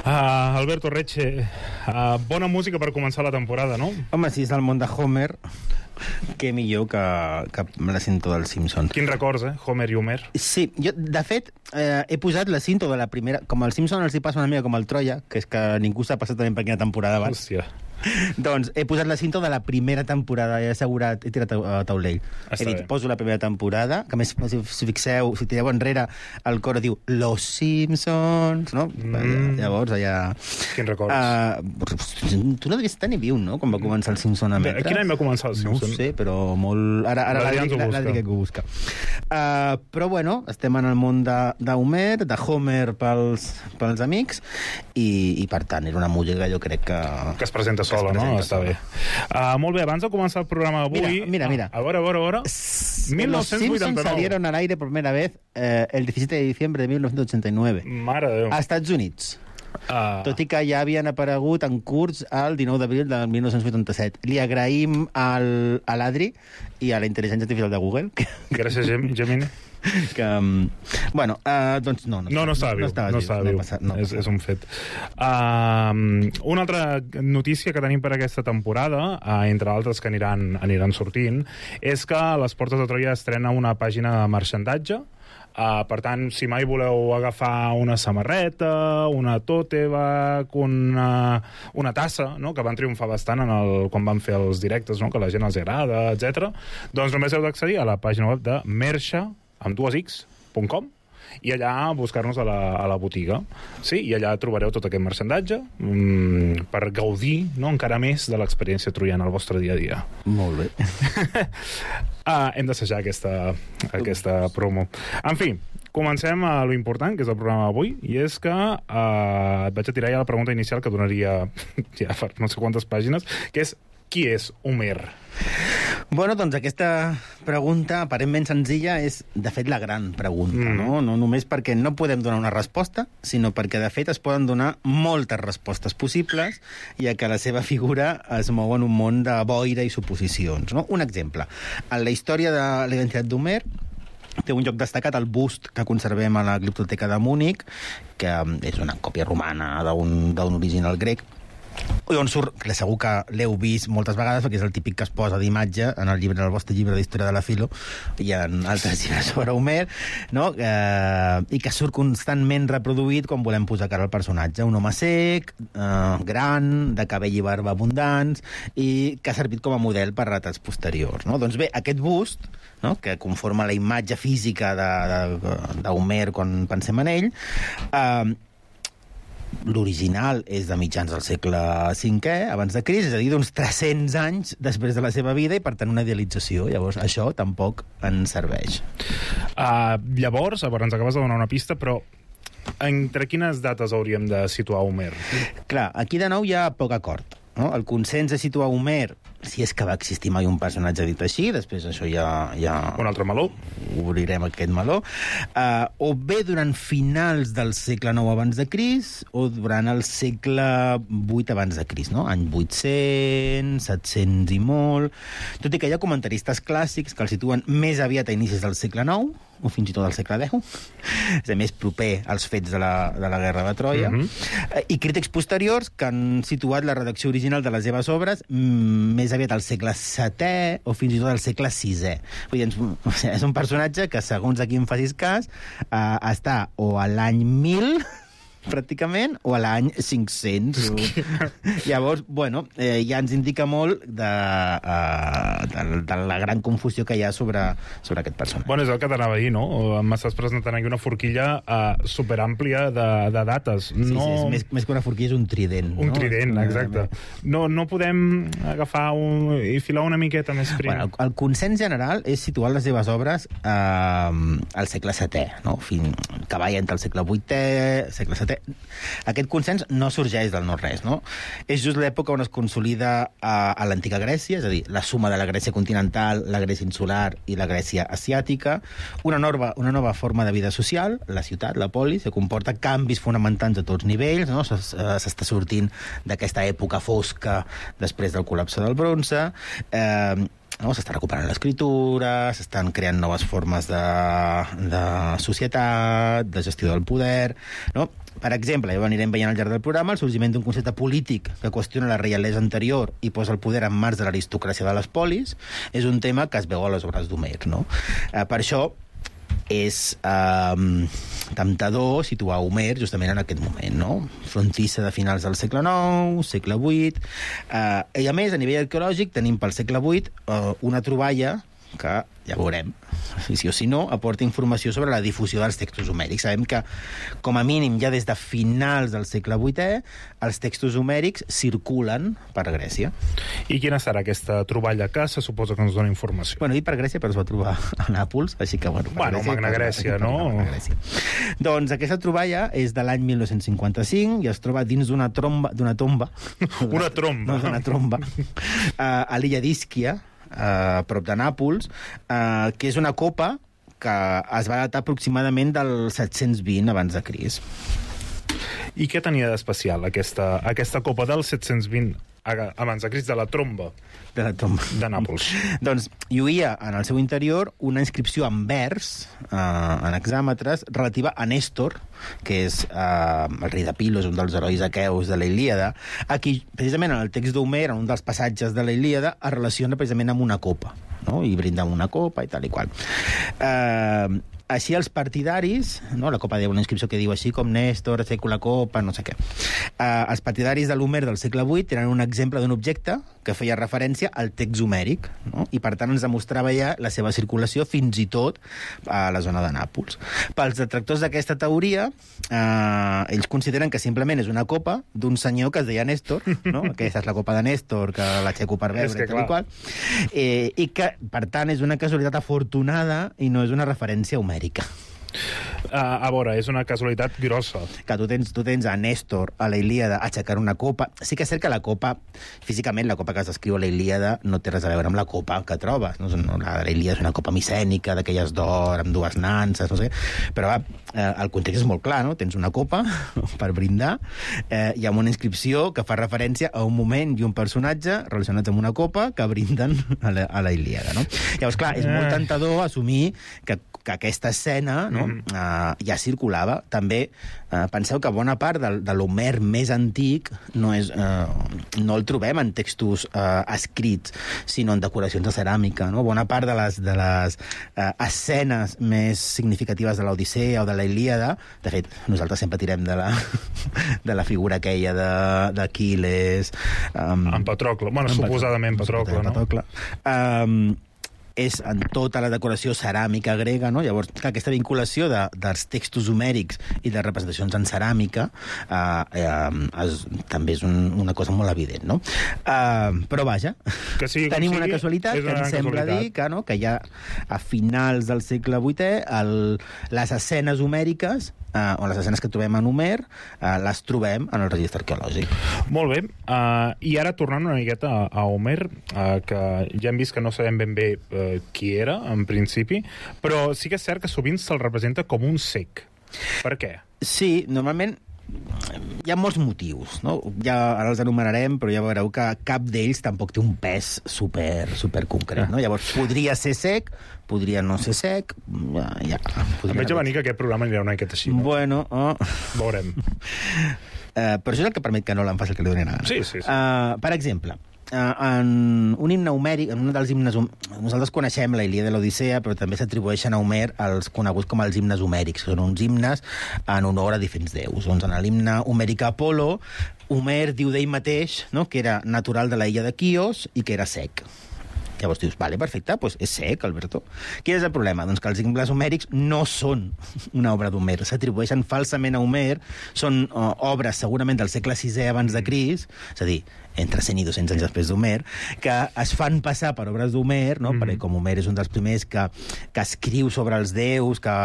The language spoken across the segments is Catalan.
Alberto Reche, bona música per començar la temporada, no? Home, si és el món de Homer, què millor que la cinta dels Simpsons. Quins records, Homer i Homer. Sí, jo, de fet, he posat la cinta de la primera... Com als Simpsons els hi passa una mica com al Troia, que és que ningú s'ha passat també per quina temporada abans. Hòstia. Doncs he posat la cinta de la primera temporada, he assegurat, he tirat a taulell. He dit, poso la primera temporada, que a més, si fixeu, si tireu enrere, el coro diu Los Simpsons, no? Llavors, allà... Quins records? Tu no devies estar ni viu, no?, quan va començar el Simpson a emetre. Quin any va començar el Simpson? No ho sé, però molt... Ara l'Adri que ho busca. Però, bueno, estem en el món d'Homer, de Homer pels amics, i per tant, era una música, jo crec que es presenta sola, no? Està bé. Molt bé, abans de començar el programa d'avui... Mira. A veure. 1989. Los Simpsons salieron al aire por primera vez el 17 de diciembre de 1989. Mare de Déu. A Estats Units. Tot i que ja havien aparegut en curts el 19 d'abril de 1987. Li agraïm a l'Adri i a la intel·ligència artificial de Google. Gràcies, Gemini. Que, bueno, doncs no. No estava viu. És un fet. Una altra notícia que tenim per aquesta temporada, entre altres que aniran sortint, és que a les Portes de Troia estrena una pàgina de marxandatge. Per tant, si mai voleu agafar una samarreta, una tote bag, una tassa, no?, que van triomfar bastant quan van fer els directes, no?, que a la gent els agrada, etc. Doncs només heu d'accedir a la pàgina web de Merxa, amb 2x.com, i allà buscar-nos a la botiga. Sí, i allà trobareu tot aquest marxandatge per gaudir, no?, encara més de l'experiència troiana al vostre dia a dia. Molt bé. Hem d'assajar aquesta promo. En fi, comencem a lo important, que és el programa d'avui, i és que et vaig a tirar ja la pregunta inicial que donaria ja per no sé quantes pàgines, que és: qui és Homer? Bueno, doncs aquesta pregunta aparentment senzilla és, de fet, la gran pregunta, no? No només perquè no podem donar una resposta, sinó perquè, de fet, es poden donar moltes respostes possibles, ja que la seva figura es mou en un món de boira i suposicions, no? Un exemple. En la història de la identitat d'Homer té un lloc destacat el bust que conservem a la Gliptoteca de Múnich, que és una còpia romana d'un original grec, on surt, que segur que l'heu vist moltes vegades, perquè és el típic que es posa d'imatge en el vostre llibre d'història de la Filo i en altres llibres sobre Homer, no? I que surt constantment reproduït quan volem posar cara al personatge. Un home sec, gran, de cabell i barba abundants, i que ha servit com a model per retrats posteriors, no? Doncs bé, aquest bust, no?, que conforma la imatge física d'Homer quan pensem en ell, l'original és de mitjans del segle V abans de Crist, és a dir, d'uns 300 anys després de la seva vida, i per tant una idealització. Llavors això tampoc ens serveix. Llavors, ens acabes de donar una pista, però entre quines dates hauríem de situar Homer? Clar, aquí de nou hi ha poc acord, no? El consens és situar Homer, si és que va existir mai un personatge dit així, després això ja... Un altre meló. Obrirem aquest meló. O bé durant finals del segle IX abans de Crist, o durant el segle VIII abans de Crist, no? Any 800, 700 i molt... Tot i que hi ha comentaristes clàssics que el situen més aviat a inicis del segle IX, o fins i tot al segle X, és a més proper als fets de la Guerra de Troia, i crítics posteriors que han situat la redacció original de les seves obres més aviat al segle VII o fins i tot al segle VI. Vull dir, és un personatge que, segons a qui em facis cas, està o a l'any 1000 pràcticament, o a l'any 500. Llavors, bueno, ja ens indica molt de la gran confusió que hi ha sobre aquest personatge. Bueno, és el que t'anava a dir, no? M'estàs presentant aquí una forquilla superàmplia de dates. Sí, més que una forquilla és un trident. Un trident, exacte. No podem agafar i filar una miqueta més prim. Bueno, el consens general és situar les seves obres al segle VII, no? Que va entre el segle VIII, segle VII. Aquest consens no sorgeix del no-res, no? És just l'època on es consolida a l'antiga Grècia, és a dir, la suma de la Grècia continental, la Grècia insular i la Grècia asiàtica, una nova forma de vida social, la ciutat, la polis, que comporta canvis fonamentals a tots nivells, no? S'està sortint d'aquesta època fosca després del col·lapse del bronze, no? S'està recuperant l'escriptura, s'estan creant noves formes de societat, de gestió del poder, no? Per exemple, ja ho anirem veient al llarg del programa, el sorgiment d'un concepte polític que qüestiona la reialesa anterior i posa el poder en mans de l'aristocràcia de les polis és un tema que es veu a les obres d'Homer, no? Per això és temptador situar Homer justament en aquest moment, no? Frontissa de finals del segle IX, segle VIII... I a més, a nivell arqueològic, tenim pel segle VIII una troballa que, ja veurem, si sí o si no, aporta informació sobre la difusió dels textos homèrics. Sabem que, com a mínim, ja des de finals del segle VIII, els textos homèrics circulen per Grècia. I quina serà aquesta troballa que se suposa que ens dona informació? Bueno, dit per Grècia, però es va trobar a Nàpols, així que, bueno... Magna Grècia, no? Magna Grècia. Doncs aquesta troballa és de l'any 1955 i es troba dins d'una tomba... Una tromba? No, d'una tromba. A l'illa d'Íschia, a prop de Nàpols, que és una copa que es va datar aproximadament del 720 abans de Crist. I què tenia d'especial aquesta copa del 720 abans de Crist, de la tromba? De la tomba. De Nàpols. Doncs lluïa en el seu interior una inscripció en vers, en hexàmetres, relativa a Nèstor, que és el rei de Pilos, un dels herois aqueus de la Ilíada, a qui, precisament en el text d'Homer, en un dels passatges de la Ilíada, es relaciona precisament amb una copa, no? I brinda una copa i tal i qual. Així els partidaris, no? La copa té una inscripció que diu així com Nèstor, aixeco la copa, no sé què. Els partidaris de l'Homer del segle VIII tenen un exemple d'un objecte que feia referència al text homèric, no? I per tant ens demostrava ja la seva circulació fins i tot a la zona de Nàpols. Pels detractors d'aquesta teoria, ells consideren que simplement és una copa d'un senyor que es deia Nèstor, no? Aquesta és la copa de Nèstor, que l'aixeco per veure, tal i qual, i que, per tant, és una casualitat afortunada i no és una referència homèrica. A veure, és una casualitat grossa. Que tu tens a Nèstor a la Ilíada aixecant una copa. Sí que és cert que la copa, físicament, la copa que es descriu a la Ilíada no té res a veure amb la copa que trobes. No? La Ilíada és una copa micènica, d'aquelles d'or, amb dues nanses, no sé. Però el context és molt clar, no? Tens una copa per brindar i amb una inscripció que fa referència a un moment i un personatge relacionats amb una copa que brinden a la Ilíada, no? Llavors, clar, és molt tentador assumir que aquesta escena, no? Ja circulava. També penseu que bona part de l'Homer més antic no el trobem en textos escrits, sinó en decoracions de ceràmica, no? Bona part de les escenes més significatives de l'Odissea o de la Ilíada, de fet, nosaltres sempre tirem de la figura aquella d'Aquil·les... En Patrocle. Bueno, suposadament Patrocle, no? És en tota la decoració ceràmica grega, no? Llavors, clar, aquesta vinculació dels textos homèrics i de representacions en ceràmica també és una cosa molt evident, no? Però vaja, tenim una casualitat que ens sembla dir que ja a finals del segle VIII les escenes homèriques o les escenes que trobem en Homer les trobem en el registre arqueològic. Molt bé. I ara tornant una miqueta a Homer, que ja hem vist que no sabem ben bé qui era, en principi, però sí que és cert que sovint se'l representa com un cec. Per què? Sí, normalment hi ha molts motius, no? Ja ara els enumerarem, però ja veureu que cap d'ells tampoc té un pes super concret, no? Llavors, podria ser sec, podria no ser sec... Em veig a venir que aquest programa anirà una miqueta així. Bueno... Veurem. Però això és el que permet que no l'en faci el que li doni gana. Sí. Per exemple, en un himne homèric, en un dels himnes... Nosaltres coneixem la Ilíada i l'Odissea, però també s'atribueixen a Homer els coneguts com els himnes homèrics, que són uns himnes en honor a diferents déus. Doncs en l'himne homèric Apolo, Homer diu d'ell mateix, no?, que era natural de la illa de Quios i que era sec. Llavors dius, vale, perfecte, doncs és sec, Alberto. Quin és el problema? Doncs que els himnes homèrics no són una obra d'Homer, s'atribueixen falsament a Homer, són obres segurament del segle VI abans de Crist, és a dir, entre 100 i 200 anys després d'Homer, que es fan passar per obres d'Homer, no? Perquè com Homer és un dels primers que escriu sobre els déus, que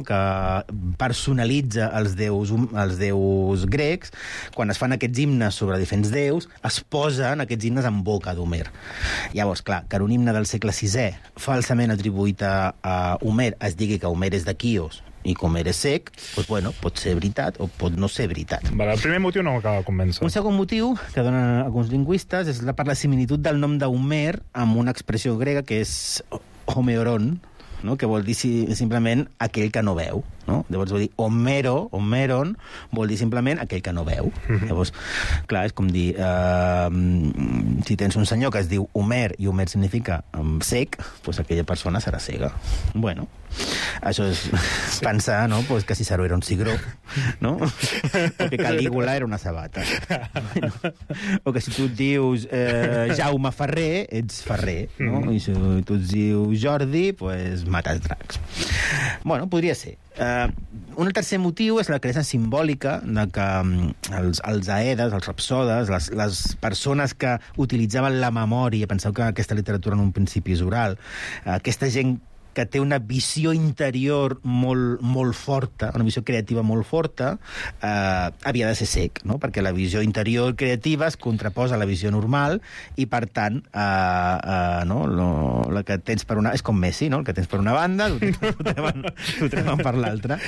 personalitza els déus grecs, quan es fan aquests himnes sobre diferents déus, es posen aquests himnes en boca d'Homer. Llavors, clar, que un himne del segle VI, falsament atribuït a Homer, es digui que Homer és de Quios i com eres sec, doncs, bueno, pot ser veritat o pot no ser veritat. Vale, el primer motiu no m'acaba de convèncer. Un segon motiu que donen alguns lingüistes és per la similitud del nom d'Homer amb una expressió grega que és homeoron, no? Que vol dir simplement aquell que no veu. no? Llavors vol dir Homeron, vol dir simplement aquell que no veu. Llavors, clar, és com dir, si tens un senyor que es diu Homer, i Homer significa cec, doncs aquella persona serà cega. Bueno, això és pensar, no?, pues que Ciceró era un cigró, no? O que Calígula era una sabata. Bueno, o que si tu et dius Jaume Ferrer, ets Ferrer, no? I si tu et dius Jordi, pues mates dracs. Bueno, podria ser. Un tercer motiu és la creença simbòlica de que els aedes, els rapsodes, les persones que utilitzaven la memòria, penseu que aquesta literatura en un principi és oral, aquesta gent que té una visió interior molt forta, una visió creativa molt forta, havia de ser cec, no? Perquè la visió interior creativa es contraposa a la visió normal i, per tant, no? La que tens per una... És com Messi, no? El que tens per una banda, t'ho treuen per l'altra.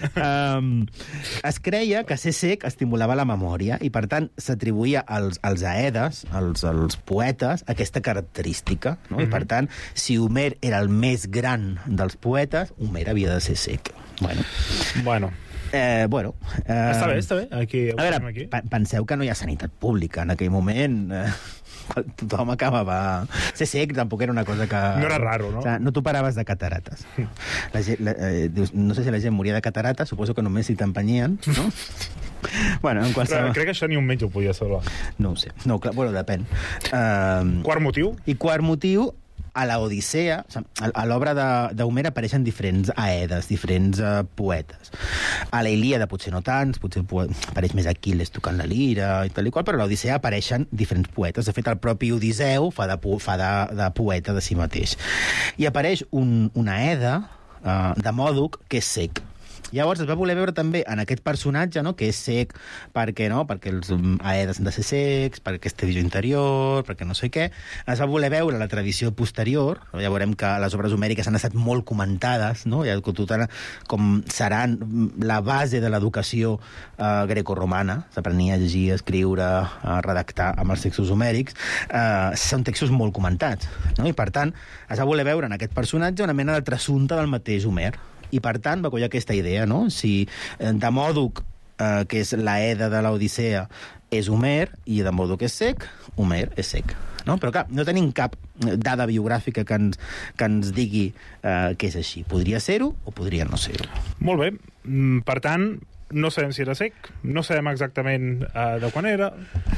Es creia que ser cec estimulava la memòria i, per tant, s'atribuïa als aedes, als poetes, aquesta característica, no? I, per tant, si Homer era el més gran dels poetes, Homer havia de ser cec. Bueno. Està bé. A veure, penseu que no hi ha sanitat pública. En aquell moment tothom acabava... Ser cec tampoc era una cosa que... No era raro, no? O sigui, no t'ho paraves de catarates. No sé si la gent moria de catarates, suposo que només si t'empenyien, no? Bueno, en qualsevol... Crec que això ni un metge ho podia salvar. No ho sé. No, clar, bueno, depèn. Quart motiu? I quart motiu, a la Odissea, a l'obra d'Homer apareixen diferents aedes, diferents poetes. A la Ilíada potser no tants, potser apareix més Aquil·les tocant la lira i tal i qual, però a l'Odissea apareixen diferents poetes. De fet, el propi Odisseu fa de poeta de si mateix. I apareix una aeda de Mòdoc que és cec. Llavors es va voler veure també en aquest personatge, no?, que és cec perquè els aedes han de ser cecs, perquè aquesta visió interior, perquè no sé què. Es va voler veure la tradició posterior. Ja veurem que les obres homèriques han estat molt comentades, no?, com seran la base de l'educació grecorromana. S'aprenia a llegir, a escriure, a redactar amb els textos homèrics. Són textos molt comentats, no? I, per tant, es va voler veure en aquest personatge una mena de trasunte del mateix Homer. I, per tant, va collir aquesta idea, no? Si Demòdoc, que és l'aeda de l'Odissea, és Homer, i Demòdoc és cec, Homer és cec. No? Però, clar, no tenim cap dada biogràfica que ens digui que és així. Podria ser-ho o podria no ser-ho. Molt bé. Per tant, no sabem si era sec, no sabem exactament de quan era,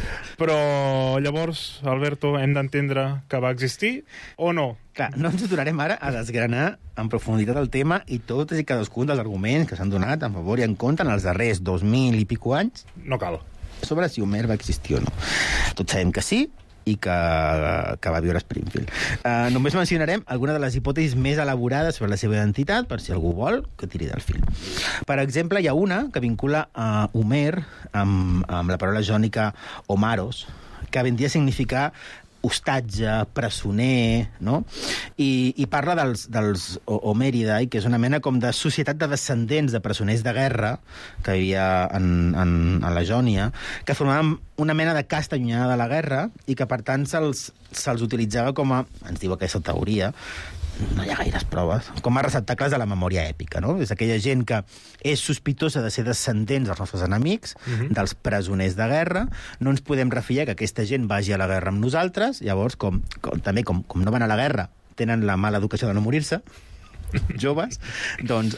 però llavors, Alberto, hem d'entendre que va existir o no? Clar, no ens aturarem ara a desgranar en profunditat el tema i tots i cadascun dels arguments que s'han donat en favor i en contra en els darrers 2000 i pico anys. No cal. Sobre si Homer va existir o no. Tots sabem que sí, i que va viure a Springfield. Només mencionarem alguna de les hipòtesis més elaborades sobre la seva identitat, per si algú vol, que tiri del fil. Per exemple, hi ha una que vincula Homer amb la paraula jònica Homaros, que vendria a significar hostatge, presoner, no? I parla dels Homeridae, que és una mena com de societat de descendents de presoners de guerra que hi havia a la Jònia, que formaven una mena de casta allunyada de la guerra i que, per tant, se'ls utilitzava com a, ens diu aquesta teoria, no hi ha gaires proves, com a receptacles de la memòria èpica, no? És aquella gent que és sospitosa de ser descendents dels nostres enemics, dels presoners de guerra, no ens podem refiar que aquesta gent vagi a la guerra amb nosaltres, llavors, també com no van a la guerra, tenen la mala educació de no morir-se, joves, doncs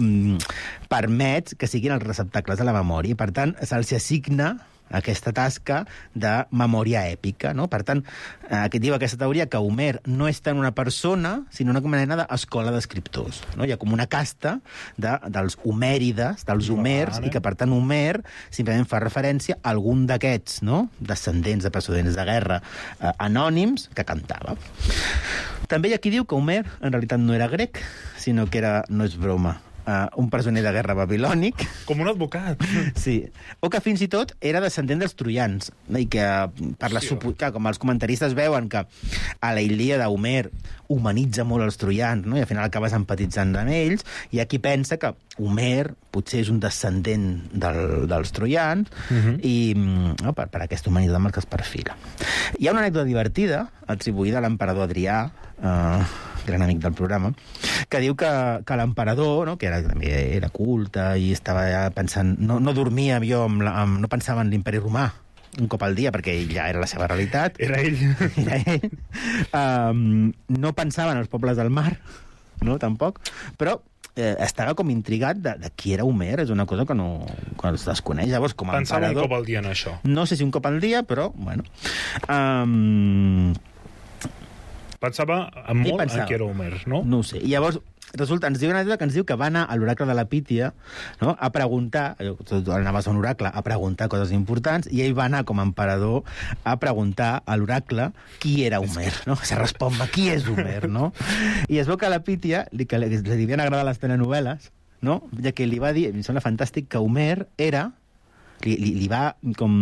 permet que siguin els receptacles de la memòria, i per tant se'ls assigna aquesta tasca de memòria èpica, no? Per tant, aquí diu aquesta teoria que Homer no és tant una persona, sinó una mena d'escola d'escriptors, no? Hi ha com una casta dels Homèrides, dels Homers, i que, per tant, Homer simplement fa referència a algun d'aquests, no?, descendents de presoners de guerra anònims que cantava. També hi ha qui diu que Homer en realitat no era grec, sinó que era, no és broma, un presoner de guerra babilònic. Com un advocat. Sí. O que fins i tot era descendent dels troians. I que, com els comentaristes veuen que a la Ilíada Homer humanitza molt els troians, no? I al final acabes empatitzant amb ells, hi ha qui pensa que Homer potser és un descendent dels troians i no, per aquesta humanitat amb el que es perfila. Hi ha una anècdota divertida atribuïda a l'emperador Adrià, gran amic del programa, que diu que l'emperador, no, que era culte i estava pensant... No dormia jo, no pensava en l'imperi romà un cop al dia, perquè ja era la seva realitat. Era ell. No pensava en els pobles del mar, no, tampoc, però estava com intrigat de qui era Homer. És una cosa que es desconeix. Llavors, com a pensava emperador... un cop al dia en això. No sé si un cop al dia, però, bueno... Pensava molt en qui era Homer, no? No ho sé. I llavors, resulta, ens diu una que ens diu que va anar a l'oracle de la Pítia, no?, a preguntar, anaves a un oracle a preguntar coses importants, i ell va anar com a emperador a preguntar a l'oracle qui era Homer, no? Se respon, qui és Homer, no? I es veu que a la Pítia li devien agradar les telenovel·les, no?, ja que li va dir, em sembla fantàstic, que Homer era... Li va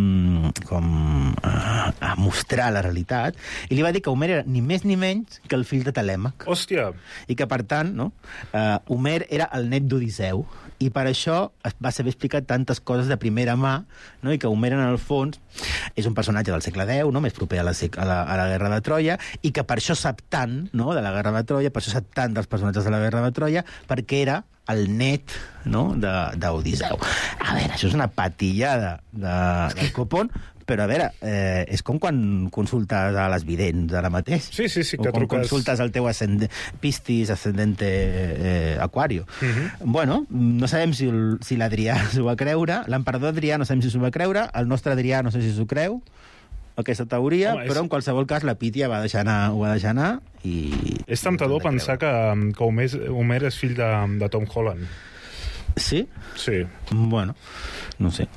a mostrar la realitat, i li va dir que Homer era ni més ni menys que el fill de Telèmac. Hòstia! I que, per tant, no, Homer era el net d'Odisseu, i per això va saber explicar tantes coses de primera mà, no? I que Homer, en el fons, és un personatge del segle X, no?, més proper a la Guerra de Troia, i que per això sap tant, no?, de la Guerra de Troia, per això sap tant dels personatges de la Guerra de Troia, perquè era el net, no?, d'Odisseu. A veure, això és una patillada del copón, però, a veure, és com quan consultes a les vidents ara mateix. Sí, o quan consultes el teu Piscis ascendente Aquario. Bueno, no sabem si l'Adrià s'ho va creure, l'emperador Adrià no sabem si s'ho va creure, el nostre Adrià no sé si s'ho creu, aquesta teoria, però en qualsevol cas la Pítia ho va deixar anar i... És temptador pensar que Homer és fill de Tom Holland. Sí? Sí. Bueno, no sé.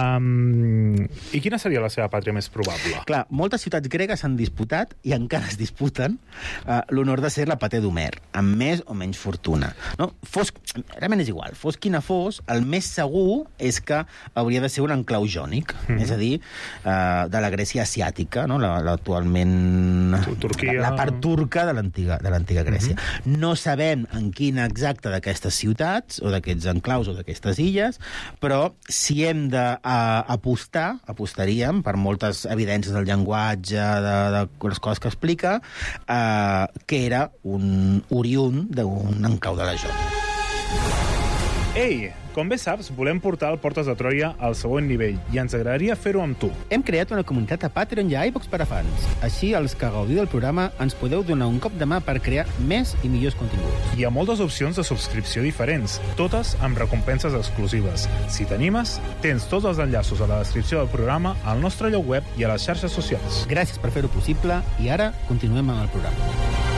I quina seria la seva pàtria més probable? Clar, moltes ciutats gregues s'han disputat, i encara es disputen, l'honor de ser la patè d'Homer, amb més o menys fortuna. No? Realment és igual. Fos quina fos, el més segur és que hauria de ser un enclau jònic, és a dir, de la Grècia asiàtica, no? L'actualment... Turquia... La part turca de l'antiga Grècia. No sabem en quina exacta d'aquestes ciutats, o d'aquests enclaus o d'aquestes illes, però si hem d'apostar, apostaríem, per moltes evidències del llenguatge, de les coses que explica, que era un oriünd d'un enclau de la Jònia. Ei, com bé saps, volem portar el Portes de Troia al següent nivell i ens agradaria fer-ho amb tu. Hem creat una comunitat a Patreon i a iVoox per a fans. Així, els que gaudiu del programa ens podeu donar un cop de mà per crear més i millors continguts. Hi ha moltes opcions de subscripció diferents, totes amb recompenses exclusives. Si t'animes, tens tots els enllaços a la descripció del programa, al nostre lloc web i a les xarxes socials. Gràcies per fer-ho possible i ara continuem amb el programa.